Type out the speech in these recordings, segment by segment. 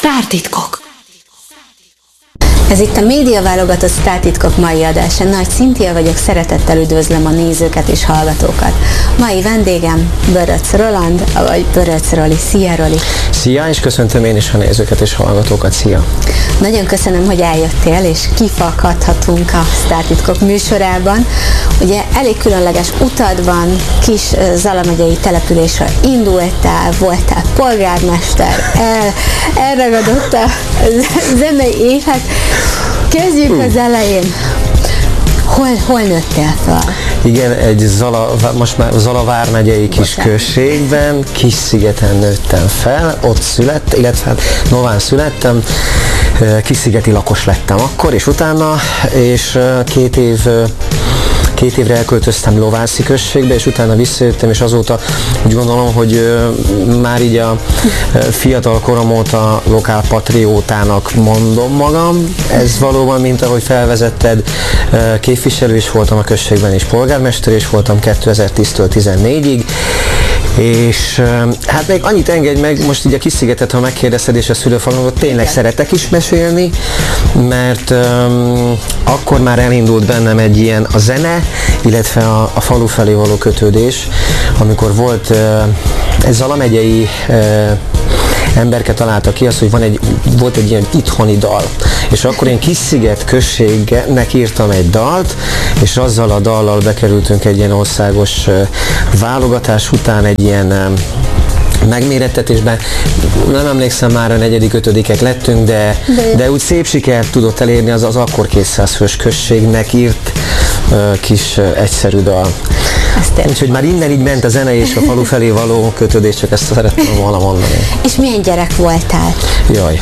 Sztártitkok. Ez itt a médiaválogatott Sztártitkok mai adása. Nagy Szintia vagyok, szeretettel üdvözlöm a nézőket és hallgatókat. Mai vendégem Böröc Roland, vagy Böröc Roli. Szia, Roli! Szia, és köszöntöm én is a nézőket és hallgatókat. Szia! Nagyon köszönöm, hogy eljöttél, és kifakadhatunk a Sztártitkok műsorában. Ugye elég különleges utad van, kis Zala megyei településről indultál, voltál polgármester, elragadott a zenei élet. Kezdjük az elején. Hol nőttél fel? Igen, egy most már Zala vármegyei kis községben, Kisszigeten nőttem fel, ott születtem, illetve hát Nován születtem, kisszigeti lakos lettem akkor, és utána, és két évre elköltöztem Lovászi községbe, és utána visszajöttem, és azóta úgy gondolom, hogy már így a fiatal korom óta lokálpatriótának mondom magam. Ez valóban, mint ahogy felvezetted, képviselő is voltam a községben, és polgármester is voltam 2010-től 14-ig, és hát még annyit engedj meg, most így a Kisszigetet, ha megkérdezted, és a szülőfalunkat tényleg szeretek is mesélni, mert akkor már elindult bennem egy ilyen a zene, illetve a falu felé való kötődés, amikor volt egy Zala megyei emberke találta ki azt, hogy volt egy ilyen itthoni dal. És akkor én Kissziget községnek írtam egy dalt, és azzal a dallal bekerültünk egy ilyen országos válogatás után egy ilyen megmérettetésben. Nem emlékszem, már a 4.-5. lettünk, de úgy szép sikert tudott elérni az akkor 200 fős községnek írt kis egyszerű dal. Úgyhogy már innen így ment a zene és a falu felé való kötődés, csak ezt szerettem volna mondani. És milyen gyerek voltál? Jaj.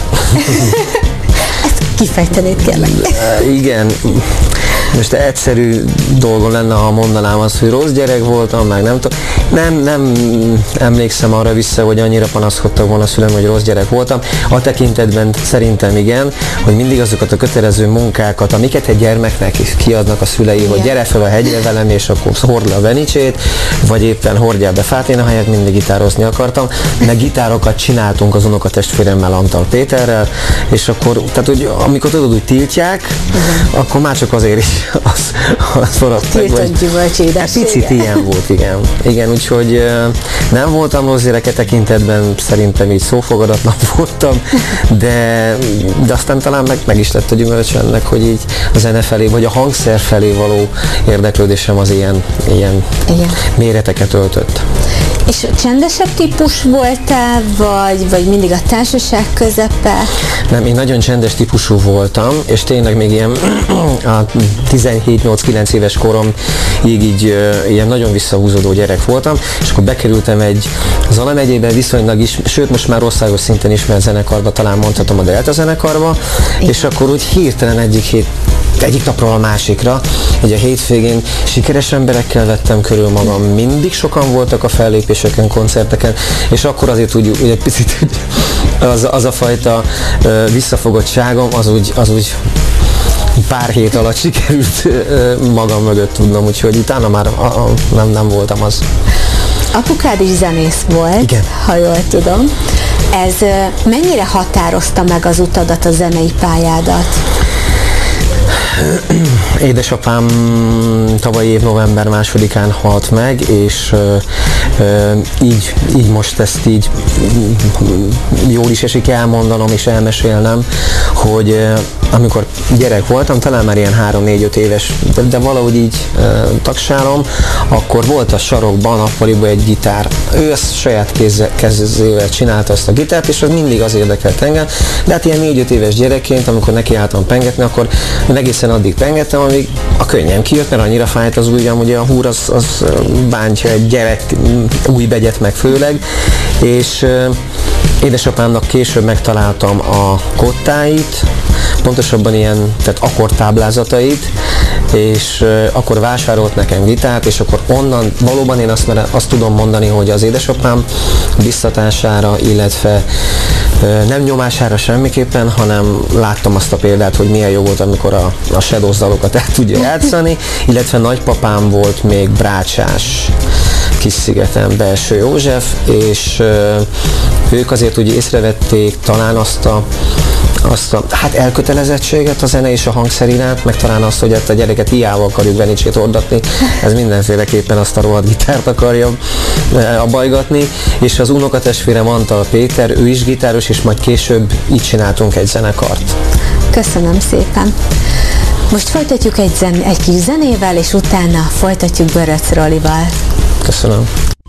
Ezt kifejtenéd, kérlek. Igen. Most egyszerű dolgom lenne, ha mondanám azt, hogy rossz gyerek voltam, meg nem tudom. Nem emlékszem arra vissza, hogy annyira panaszkodtak volna a szülem, hogy rossz gyerek voltam. A tekintetben szerintem igen, hogy mindig azokat a kötelező munkákat, amiket egy gyermeknek is kiadnak a szülei, hogy gyere fel a hegyre velem, és akkor hord le a venicsét, vagy éppen hordjál be fát, én a helyet mindig gitározni akartam, meg gitárokat csináltunk az unokatestvéremmel, Antal Péterrel, és akkor, tehát hogy amikor tudod, hogy tiltják, akkor már csak azért is az maradt meg, vagy picit ilyen volt, igen, úgyhogy nem voltam rossz gyereke tekintetben, szerintem így szófogadatlan voltam, de aztán talán meg is lett a gyümölcs ennek, hogy így a zene felé, vagy a hangszer felé való érdeklődésem az ilyen méreteket öltött. És csendesebb típus voltál, vagy mindig a társaság közepe? Nem, én nagyon csendes típusú voltam, és tényleg még ilyen a 17-8-9 éves koromig így ilyen nagyon visszahúzódó gyerek voltam, és akkor bekerültem egy Zala megyében viszonylag is, sőt most már országos szinten ismert zenekarba, talán mondhatom a Delta zenekarba, és akkor úgy hirtelen egyik napról a másikra, egy a hétvégén sikeres emberekkel vettem körül magam, mindig sokan voltak a fellépéseken, koncerteken, és akkor azért úgy egy picit az a fajta visszafogottságom, az úgy pár hét alatt sikerült magam mögött tudnom, úgyhogy utána már nem voltam az. Apukád is zenész volt, igen, ha jól tudom. Ez mennyire határozta meg az utadat, a zenei pályádat? Édesapám tavalyi év november 2-án halt meg, és így most ezt így jól is esik elmondanom és elmesélnem, hogy amikor gyerek voltam, talán már ilyen 3-4-5 éves, de valahogy így tagsálom, akkor volt a sarokban, nappaliban egy gitár. Ő ezt saját kezével csinálta ezt a gitárt, és az mindig az érdekelt engem, de hát ilyen 4-5 éves gyerekként, amikor nekiálltam pengetni, akkor egészen addig pengettem, amíg a könnyem kijött, mert annyira fájt az ujjam, ugye a húr az bántja egy gyerek újbegyet meg főleg, és édesapámnak később megtaláltam a kottáit, pontosabban ilyen, tehát akkordtáblázatait, és akkor vásárolt nekem gitárt, és akkor onnan valóban én azt tudom mondani, hogy az édesapám biztatására, illetve nem nyomására semmiképpen, hanem láttam azt a példát, hogy milyen jó volt, amikor a Shadows dalokat el tudja játszani, illetve nagypapám volt még brácsás. Kisszigeten Belső József, és ők azért úgy észrevették talán azt a hát elkötelezettséget a zene és a hangszer iránt, meg talán azt, hogy a gyereket hiába akarjuk Benicsét ordatni, ez mindenféleképpen azt a rohadt gitárt akarja abajgatni, és az unokatestvérem Antal Péter, ő is gitáros, és majd később így csináltunk egy zenekart. Köszönöm szépen! Most folytatjuk egy kis zenével, és utána folytatjuk Böröc Rolival. Köszönöm.